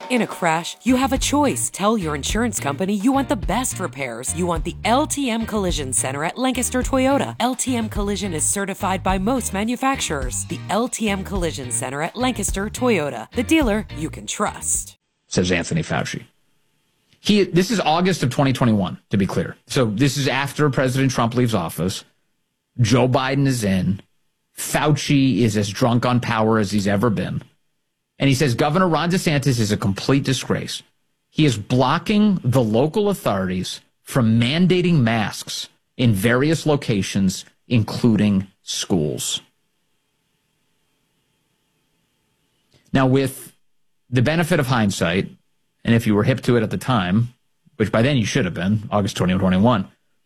In a crash, you have a choice. Tell your insurance company you want the best repairs. You want the LTM Collision Center at Lancaster Toyota. LTM Collision is certified by most manufacturers. The LTM Collision Center at Lancaster Toyota. The dealer you can trust. Says Anthony Fauci. This is August of 2021, to be clear. So this is after President Trump leaves office. Joe Biden is in. Fauci is as drunk on power as he's ever been. And he says Governor Ron DeSantis is a complete disgrace. He is blocking the local authorities from mandating masks in various locations, including schools. Now, with the benefit of hindsight, and if you were hip to it at the time, which by then you should have been, August 2021,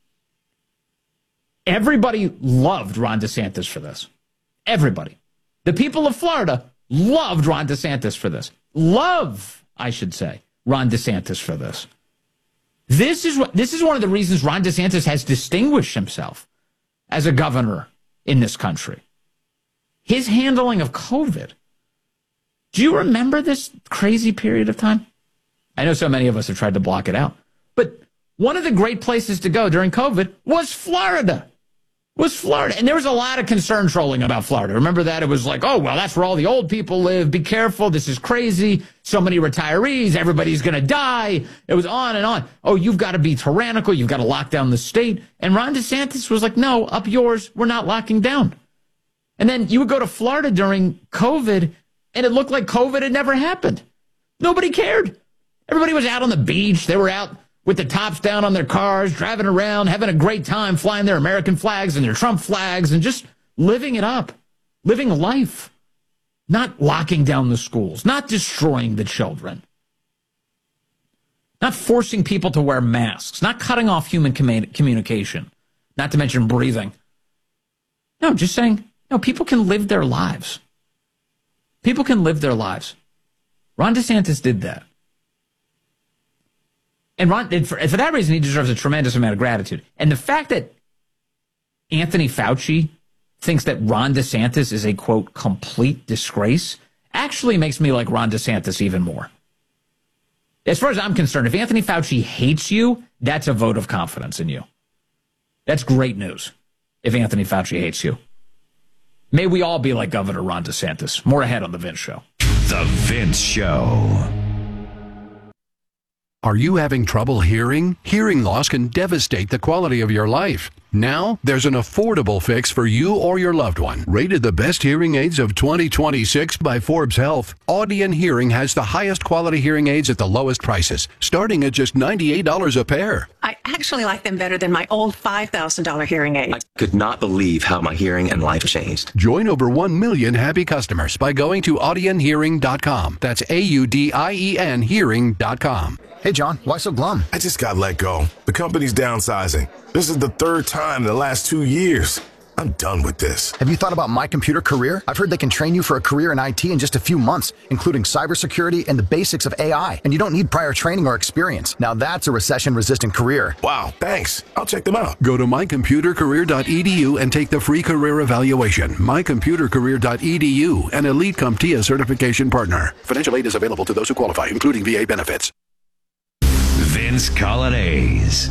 everybody loved Ron DeSantis for this. Everybody. The people of Florida loved Ron DeSantis for this. Love, I should say, Ron DeSantis for this. This is one of the reasons Ron DeSantis has distinguished himself as a governor in this country. His handling of COVID. Do you remember this crazy period of time? I know so many of us have tried to block it out. But one of the great places to go during COVID was Florida. And there was a lot of concern trolling about Florida. Remember that? It was like, oh, well, that's where all the old people live. Be careful. This is crazy. So many retirees. Everybody's going to die. It was on and on. Oh, you've got to be tyrannical. You've got to lock down the state. And Ron DeSantis was like, no, up yours. We're not locking down. And then you would go to Florida during COVID, and it looked like COVID had never happened. Nobody cared. Everybody was out on the beach. They were out with the tops down on their cars, driving around, having a great time, flying their American flags and their Trump flags and just living it up, living life, not locking down the schools, not destroying the children, not forcing people to wear masks, not cutting off human communication, not to mention breathing. No, just saying, no, people can live their lives. People can live their lives. Ron DeSantis did that. And for that reason, he deserves a tremendous amount of gratitude. And the fact that Anthony Fauci thinks that Ron DeSantis is a, quote, complete disgrace actually makes me like Ron DeSantis even more. As far as I'm concerned, if Anthony Fauci hates you, that's a vote of confidence in you. That's great news if Anthony Fauci hates you. May we all be like Governor Ron DeSantis. More ahead on The Vince Show. The Vince Show. Are you having trouble hearing? Hearing loss can devastate the quality of your life. Now, there's an affordable fix for you or your loved one. Rated the best hearing aids of 2026 by Forbes Health, Audion Hearing has the highest quality hearing aids at the lowest prices, starting at just $98 a pair. I actually like them better than my old $5,000 hearing aid. I could not believe how my hearing and life changed. Join over 1 million happy customers by going to audionhearing.com. That's AUDIEN hearing.com. Hey, John, why so glum? I just got let go. The company's downsizing. This is the third time in the last 2 years. I'm done with this. Have you thought about My Computer Career? I've heard they can train you for a career in IT in just a few months, including cybersecurity and the basics of AI. And you don't need prior training or experience. Now that's a recession-resistant career. Wow, thanks. I'll check them out. Go to mycomputercareer.edu and take the free career evaluation. Mycomputercareer.edu, an Elite CompTIA certification partner. Financial aid is available to those who qualify, including VA benefits. Vince Coglianese.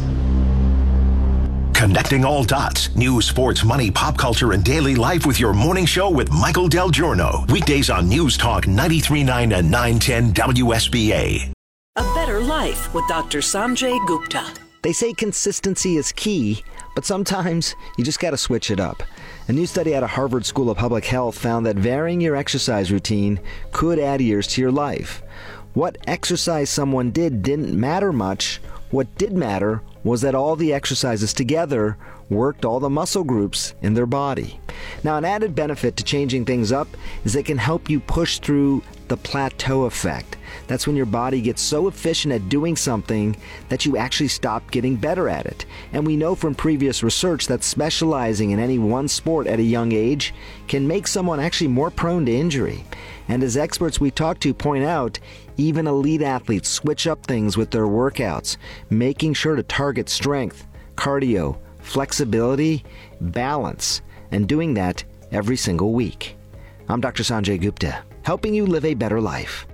Connecting all dots. News, sports, money, pop culture, and daily life with your morning show with Michael Del Giorno. Weekdays on News Talk 93.9 and 910 WSBA. A better life with Dr. Sanjay Gupta. They say consistency is key, but sometimes you just got to switch it up. A new study out of Harvard School of Public Health found that varying your exercise routine could add years to your life. What exercise someone didn't matter much. What did matter was that all the exercises together worked all the muscle groups in their body. Now, an added benefit to changing things up is they can help you push through the plateau effect. That's when your body gets so efficient at doing something that you actually stop getting better at it. And we know from previous research that specializing in any one sport at a young age can make someone actually more prone to injury. And as experts we talk to point out, even elite athletes switch up things with their workouts, making sure to target strength, cardio, flexibility, balance, and doing that every single week. I'm Dr. Sanjay Gupta, helping you live a better life.